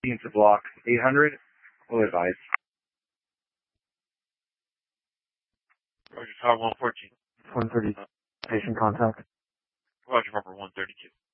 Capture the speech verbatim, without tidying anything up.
to block eight hundred. Will advise. Roger, Tower one fourteen. one thirty, patient contact. Roger, Harper one thirty-two.